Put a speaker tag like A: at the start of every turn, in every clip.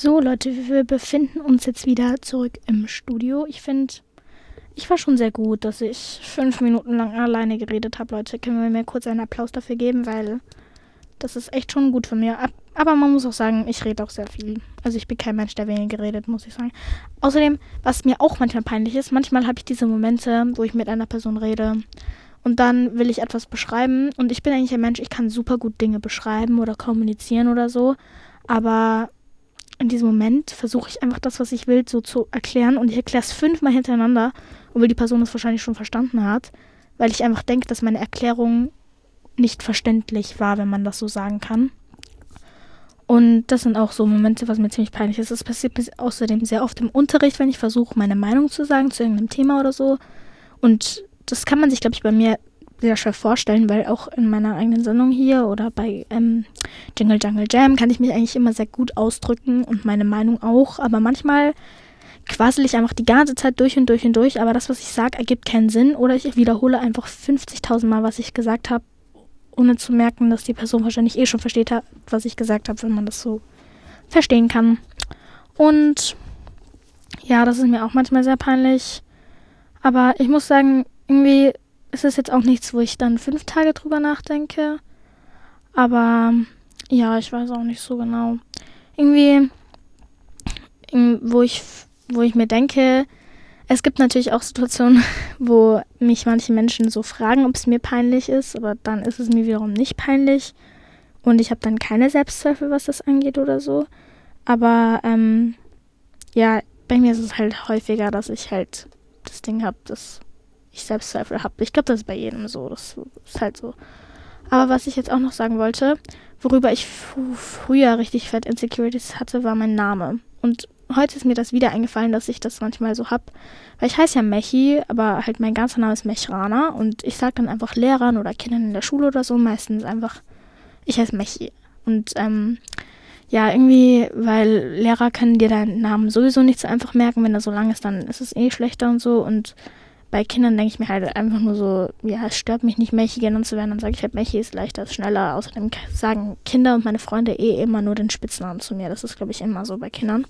A: So Leute, wir befinden uns jetzt wieder zurück im Studio. Ich finde, ich war schon sehr gut, dass ich 5 Minuten lang alleine geredet habe. Leute, können wir mir kurz einen Applaus dafür geben, weil das ist echt schon gut von mir. Aber man muss auch sagen, ich rede auch sehr viel. Also ich bin kein Mensch, der wenig geredet, muss ich sagen. Außerdem, was mir auch manchmal peinlich ist, manchmal habe ich diese Momente, wo ich mit einer Person rede und dann will ich etwas beschreiben. Und ich bin eigentlich ein Mensch, ich kann super gut Dinge beschreiben oder kommunizieren oder so. Aber in diesem Moment versuche ich einfach das, was ich will, so zu erklären. Und ich erkläre es 5-mal hintereinander, obwohl die Person es wahrscheinlich schon verstanden hat. Weil ich einfach denke, dass meine Erklärung nicht verständlich war, wenn man das so sagen kann. Und das sind auch so Momente, was mir ziemlich peinlich ist. Das passiert mir außerdem sehr oft im Unterricht, wenn ich versuche, meine Meinung zu sagen zu irgendeinem Thema oder so. Und das kann man sich, glaube ich, bei mir sehr schwer vorstellen, weil auch in meiner eigenen Sendung hier oder bei Jingle Jungle Jam kann ich mich eigentlich immer sehr gut ausdrücken und meine Meinung auch. Aber manchmal quassel ich einfach die ganze Zeit durch und durch und durch, aber das, was ich sage, ergibt keinen Sinn oder ich wiederhole einfach 50.000 Mal, was ich gesagt habe, ohne zu merken, dass die Person wahrscheinlich schon versteht hat, was ich gesagt habe, wenn man das so verstehen kann. Und ja, das ist mir auch manchmal sehr peinlich. Aber ich muss sagen, irgendwie ist es jetzt auch nichts, wo ich dann 5 Tage drüber nachdenke. Aber ja, ich weiß auch nicht so genau. Irgendwie, wo ich mir denke, es gibt natürlich auch Situationen, wo mich manche Menschen so fragen, ob es mir peinlich ist, aber dann ist es mir wiederum nicht peinlich und ich habe dann keine Selbstzweifel, was das angeht oder so. Aber ja, bei mir ist es halt häufiger, dass ich halt das Ding habe, dass ich Selbstzweifel habe. Ich glaube, das ist bei jedem so, das ist halt so. Aber was ich jetzt auch noch sagen wollte, worüber ich früher richtig fett Insecurities hatte, war mein Name. Und heute ist mir das wieder eingefallen, dass ich das manchmal so hab. Weil ich heiße ja Mechi, aber halt mein ganzer Name ist Mechrana. Und ich sag dann einfach Lehrern oder Kindern in der Schule oder so meistens einfach, ich heiße Mechi. Und ja, irgendwie, weil Lehrer können dir deinen Namen sowieso nicht so einfach merken. Wenn er so lang ist, dann ist es schlechter und so. Und bei Kindern denke ich mir halt einfach nur so, ja, es stört mich nicht, Mechi genannt zu werden. Dann sage ich halt, Mechi ist leichter, ist schneller. Außerdem sagen Kinder und meine Freunde immer nur den Spitznamen zu mir. Das ist, glaube ich, immer so bei Kindern.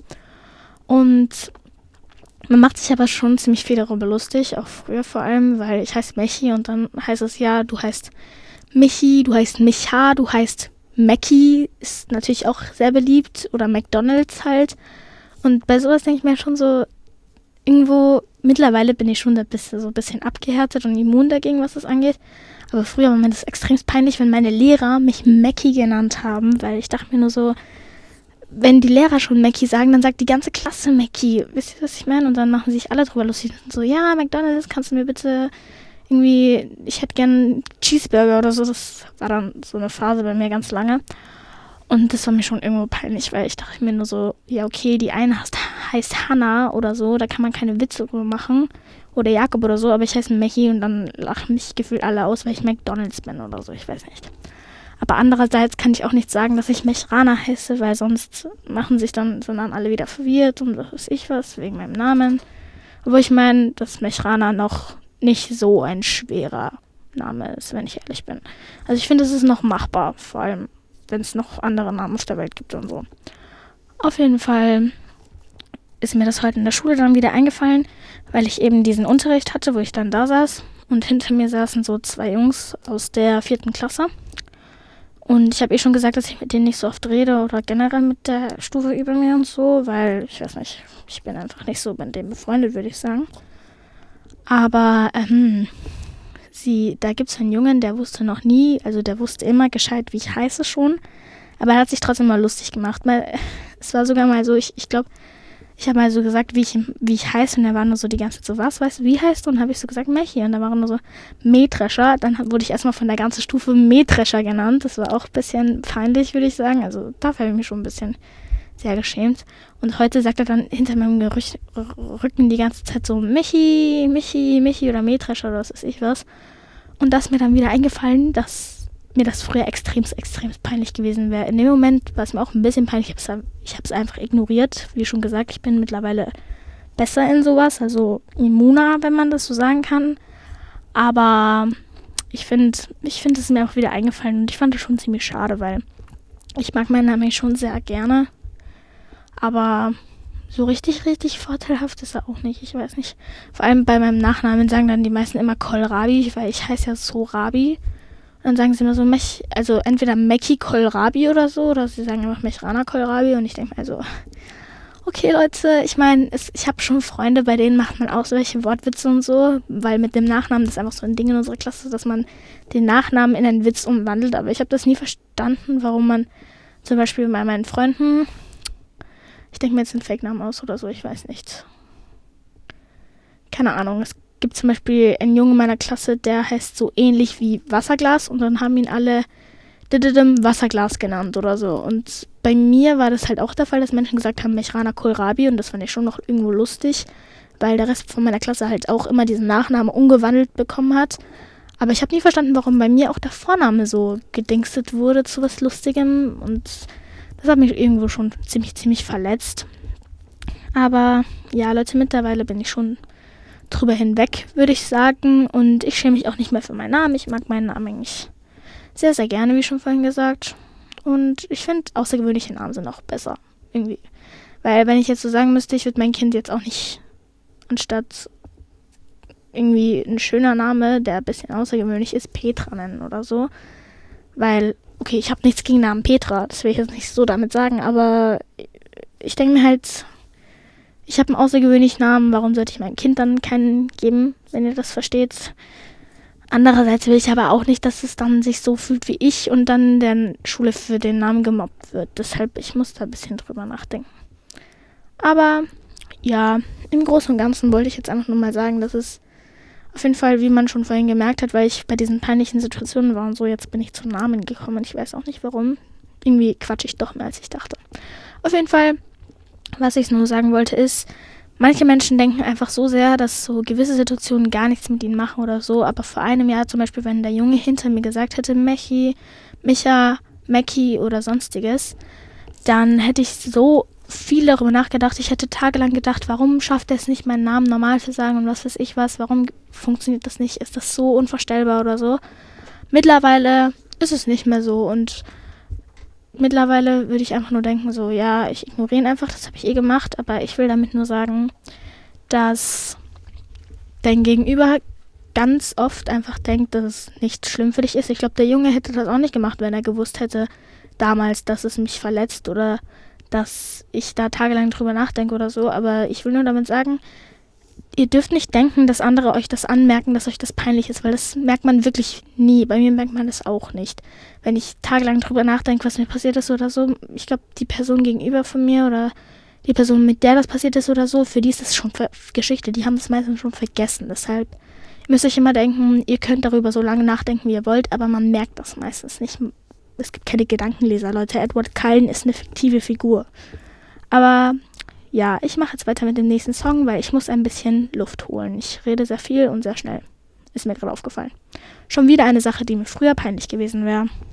A: Und man macht sich aber schon ziemlich viel darüber lustig, auch früher vor allem, weil ich heiße Mechi und dann heißt es ja, du heißt Michi, du heißt Micha, du heißt Mackie, ist natürlich auch sehr beliebt, oder McDonald's halt. Und bei sowas denke ich mir schon so, irgendwo, mittlerweile bin ich schon so ein bisschen abgehärtet und immun dagegen, was das angeht. Aber früher war mir das extrem peinlich, wenn meine Lehrer mich Mackie genannt haben, weil ich dachte mir nur so, wenn die Lehrer schon Mackie sagen, dann sagt die ganze Klasse Mackie. Wisst ihr, was ich meine? Und dann machen sich alle drüber lustig. Und so, ja, McDonald's, kannst du mir bitte irgendwie, ich hätte gern Cheeseburger oder so. Das war dann so eine Phase bei mir ganz lange. Und das war mir schon irgendwo peinlich, weil ich dachte mir nur so, ja okay, die eine heißt Hannah oder so, da kann man keine Witze drüber machen. Oder Jakob oder so, aber ich heiße Mechi und dann lachen mich gefühlt alle aus, weil ich McDonald's bin oder so, ich weiß nicht. Aber andererseits kann ich auch nicht sagen, dass ich Mechrana heiße, weil sonst sind dann alle wieder verwirrt und was weiß ich was, wegen meinem Namen. Obwohl ich meine, dass Mechrana noch nicht so ein schwerer Name ist, wenn ich ehrlich bin. Also ich finde, es ist noch machbar, vor allem, wenn es noch andere Namen auf der Welt gibt und so. Auf jeden Fall ist mir das heute in der Schule dann wieder eingefallen, weil ich eben diesen Unterricht hatte, wo ich dann da saß. Und hinter mir saßen so 2 Jungs aus der 4. Klasse. Und ich habe schon gesagt, dass ich mit denen nicht so oft rede oder generell mit der Stufe über mir und so, weil, ich weiß nicht, ich bin einfach nicht so mit denen befreundet, würde ich sagen. Aber da gibt es einen Jungen, der wusste noch nie, also der wusste immer gescheit, wie ich heiße schon, aber er hat sich trotzdem mal lustig gemacht. Es war sogar mal so, ich glaube, ich habe mal so gesagt, wie ich heiße und er war nur so die ganze Zeit so, was, weißt du, wie heißt du? Und habe ich so gesagt, Mechi. Und da war er nur so, Mähdrescher. Dann wurde ich erstmal von der ganzen Stufe Mähdrescher genannt. Das war auch ein bisschen peinlich, würde ich sagen. Also dafür habe ich mich schon ein bisschen sehr geschämt. Und heute sagt er dann hinter meinem Rücken die ganze Zeit so, Michi, Michi, Michi oder Mähdrescher oder was weiß ich was. Und da ist mir dann wieder eingefallen, dass mir das früher extremst peinlich gewesen wäre. In dem Moment war es mir auch ein bisschen peinlich. Ich habe es einfach ignoriert. Wie schon gesagt, ich bin mittlerweile besser in sowas, also immuner, wenn man das so sagen kann. Aber ich finde, es ist mir auch wieder eingefallen und ich fand das schon ziemlich schade, weil ich mag meinen Namen schon sehr gerne. Aber so richtig vorteilhaft ist er auch nicht. Ich weiß nicht. Vor allem bei meinem Nachnamen sagen dann die meisten immer Kohlrabi, weil ich heiße ja Sorabi. Und dann sagen sie immer so, also entweder Meki Kohlrabi oder so, oder sie sagen einfach Mechrana Kohlrabi. Und ich denke mir also, okay Leute, ich meine, ich habe schon Freunde, bei denen macht man auch solche Wortwitze und so, weil mit dem Nachnamen, das ist einfach so ein Ding in unserer Klasse, dass man den Nachnamen in einen Witz umwandelt. Aber ich habe das nie verstanden, warum man zum Beispiel bei meinen Freunden, ich denke mir jetzt einen Fake-Namen aus oder so, ich weiß nicht. Keine Ahnung, es gibt zum Beispiel einen Jungen in meiner Klasse, der heißt so ähnlich wie Wasserglas und dann haben ihn alle Wasserglas genannt oder so. Und bei mir war das halt auch der Fall, dass Menschen gesagt haben, Mechrana Kohlrabi, und das fand ich schon noch irgendwo lustig, weil der Rest von meiner Klasse halt auch immer diesen Nachnamen umgewandelt bekommen hat. Aber ich habe nie verstanden, warum bei mir auch der Vorname so gedingstet wurde zu was Lustigem, und das hat mich irgendwo schon ziemlich verletzt. Aber ja, Leute, mittlerweile bin ich schon drüber hinweg, würde ich sagen, und ich schäme mich auch nicht mehr für meinen Namen. Ich mag meinen Namen eigentlich sehr, sehr gerne, wie schon vorhin gesagt. Und ich finde, außergewöhnliche Namen sind auch besser. Irgendwie. Weil, wenn ich jetzt so sagen müsste, ich würde mein Kind jetzt auch nicht anstatt irgendwie ein schöner Name, der ein bisschen außergewöhnlich ist, Petra nennen oder so. Weil, okay, ich habe nichts gegen Namen Petra, das will ich jetzt nicht so damit sagen, aber ich denke mir halt, ich habe einen außergewöhnlichen Namen, warum sollte ich meinem Kind dann keinen geben, wenn ihr das versteht? Andererseits will ich aber auch nicht, dass es dann sich so fühlt wie ich und dann der Schule für den Namen gemobbt wird. Deshalb, ich muss da ein bisschen drüber nachdenken. Aber ja, im Großen und Ganzen wollte ich jetzt einfach nur mal sagen, dass es auf jeden Fall, wie man schon vorhin gemerkt hat, weil ich bei diesen peinlichen Situationen war und so, jetzt bin ich zum Namen gekommen. Ich weiß auch nicht warum. Irgendwie quatsche ich doch mehr, als ich dachte. Auf jeden Fall, was ich nur sagen wollte, ist, manche Menschen denken einfach so sehr, dass so gewisse Situationen gar nichts mit ihnen machen oder so. Aber vor einem Jahr zum Beispiel, wenn der Junge hinter mir gesagt hätte, Mechi, Micha, Meki oder sonstiges, dann hätte ich so viel darüber nachgedacht. Ich hätte tagelang gedacht, warum schafft er es nicht, meinen Namen normal zu sagen und was weiß ich was, warum funktioniert das nicht, ist das so unvorstellbar oder so. Mittlerweile ist es nicht mehr so und mittlerweile würde ich einfach nur denken, so, ja, ich ignoriere ihn einfach, das habe ich eh gemacht, aber ich will damit nur sagen, dass dein Gegenüber ganz oft einfach denkt, dass es nicht schlimm für dich ist. Ich glaube, der Junge hätte das auch nicht gemacht, wenn er gewusst hätte damals, dass es mich verletzt oder dass ich da tagelang drüber nachdenke oder so, aber ich will nur damit sagen, ihr dürft nicht denken, dass andere euch das anmerken, dass euch das peinlich ist, weil das merkt man wirklich nie. Bei mir merkt man das auch nicht. Wenn ich tagelang drüber nachdenke, was mir passiert ist oder so, ich glaube, die Person gegenüber von mir oder die Person, mit der das passiert ist oder so, für die ist das schon Geschichte. Die haben das meistens schon vergessen. Deshalb müsst ihr euch immer denken, ihr könnt darüber so lange nachdenken, wie ihr wollt, aber man merkt das meistens nicht. Es gibt keine Gedankenleser, Leute. Edward Cullen ist eine fiktive Figur. Aber ja, ich mache jetzt weiter mit dem nächsten Song, weil ich muss ein bisschen Luft holen. Ich rede sehr viel und sehr schnell. Ist mir gerade aufgefallen. Schon wieder eine Sache, die mir früher peinlich gewesen wäre.